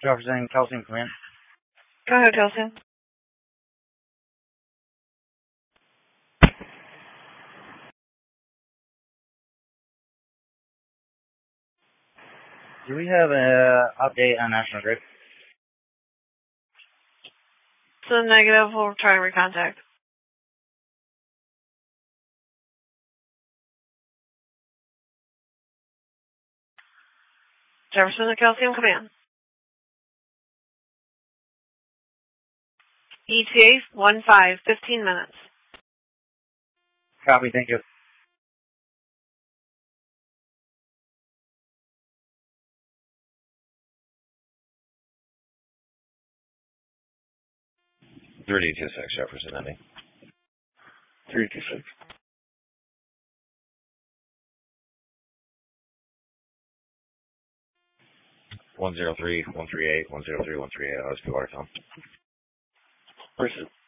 Jefferson, Calcium Command. Go ahead, Calcium. Do we have an update on National Grid? So negative, we'll try and recontact. Jefferson to Calcium Command. ETA 15 minutes. Copy, thank you. Jefferson ending. 326. 103, 138, 103, 138, OSP Watertown. Person.